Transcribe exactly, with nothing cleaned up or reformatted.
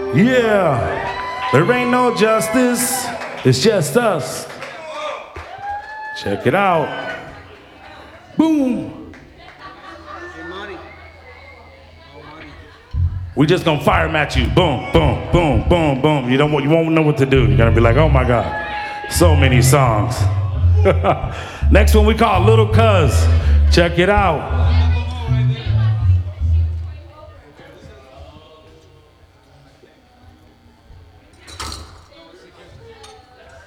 Yeah, there ain't no justice, it's just us. Check it out. Boom. We just gonna fire 'em at you. Boom, boom, boom, boom, boom. You don't want, you won't know what to do. You're gonna be like, oh my God, so many songs. Next one we call Little Cuz. Check it out.